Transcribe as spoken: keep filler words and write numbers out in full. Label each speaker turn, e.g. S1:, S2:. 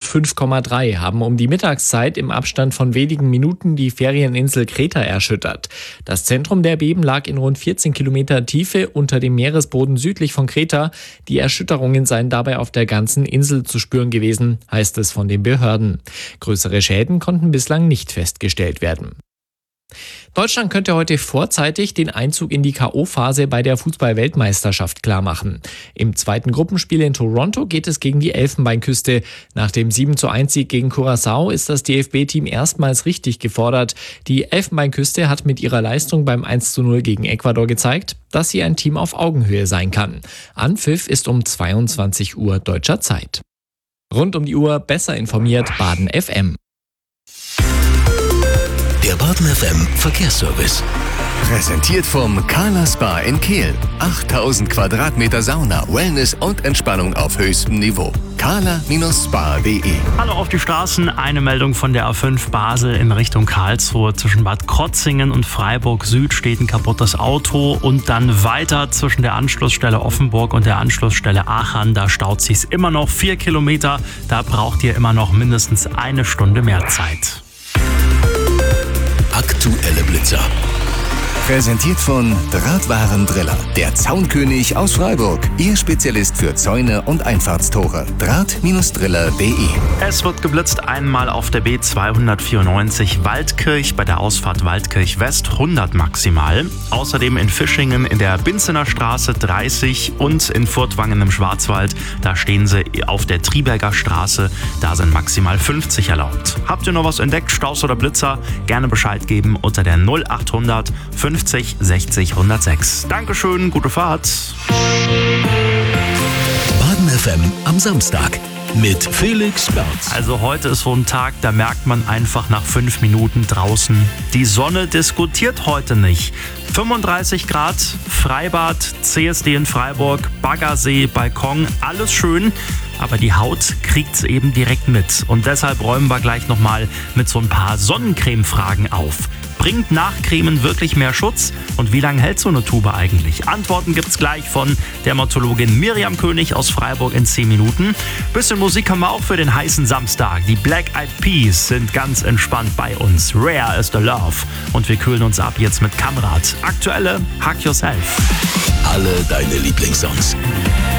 S1: fünf Komma drei haben um die Mittagszeit im Abstand von wenigen Minuten die Ferieninsel Kreta erschüttert. Das Zentrum der Beben lag in rund vierzehn Kilometer Tiefe unter dem Meeresboden südlich von Kreta. Die Erschütterungen seien dabei auf der ganzen Insel zu spüren gewesen, heißt es von den Behörden. Größere Schäden konnten bislang nicht festgestellt werden. Deutschland könnte heute vorzeitig den Einzug in die K O-Phase bei der Fußball-Weltmeisterschaft klarmachen. Im zweiten Gruppenspiel in Toronto geht es gegen die Elfenbeinküste. Nach dem sieben zu eins Sieg gegen Curaçao ist das D F B-Team erstmals richtig gefordert. Die Elfenbeinküste hat mit ihrer Leistung beim eins zu null gegen Ecuador gezeigt, dass sie ein Team auf Augenhöhe sein kann. Anpfiff ist um zweiundzwanzig Uhr deutscher Zeit. Rund um die Uhr besser informiert Baden F M.
S2: Der Baden F M Verkehrsservice. Präsentiert vom Carla Spa in Kehl. achttausend Quadratmeter Sauna, Wellness und Entspannung auf höchstem Niveau. carla Spa punkt de.
S3: Hallo auf die Straßen. Eine Meldung von der A fünf Basel in Richtung Karlsruhe. Zwischen Bad Krotzingen und Freiburg Süd steht ein kaputtes Auto. Und dann weiter zwischen der Anschlussstelle Offenburg und der Anschlussstelle Aachen. Da staut sich's immer noch vier Kilometer. Da braucht ihr immer noch mindestens eine Stunde mehr Zeit.
S2: Aktuelle Blitzer. Präsentiert von Drahtwarendriller, der Zaunkönig aus Freiburg. Ihr Spezialist für Zäune und Einfahrtstore. Draht Driller punkt de.
S3: Es wird geblitzt einmal auf der B zweihundertvierundneunzig Waldkirch bei der Ausfahrt Waldkirch West hundert maximal. Außerdem in Fischingen in der Binzener Straße dreißig und in Furtwangen im Schwarzwald. Da stehen sie auf der Triberger Straße. Da sind maximal fünfzig erlaubt. Habt ihr noch was entdeckt, Staus oder Blitzer? Gerne Bescheid geben unter der null achthundert fünfzig sechzig hundertsechs. Dankeschön, gute Fahrt.
S2: Baden F M am Samstag mit Felix Berz.
S3: Also heute ist so ein Tag, da merkt man einfach nach fünf Minuten draußen, die Sonne diskutiert heute nicht. fünfunddreißig Grad, Freibad, C S D in Freiburg, Baggersee, Balkon, alles schön. Aber die Haut kriegt's eben direkt mit. Und deshalb räumen wir gleich nochmal mit so ein paar Sonnencreme-Fragen auf. Bringt Nachcremen wirklich mehr Schutz? Und wie lange hält so eine Tube eigentlich? Antworten gibt's gleich von Dermatologin Miriam König aus Freiburg in zehn Minuten. Bisschen Musik haben wir auch für den heißen Samstag. Die Black Eyed Peas sind ganz entspannt bei uns. Rare is the Love. Und wir kühlen uns ab jetzt mit Kamrat. Aktuelle Hug Yourself.
S2: Alle deine Lieblingssongs.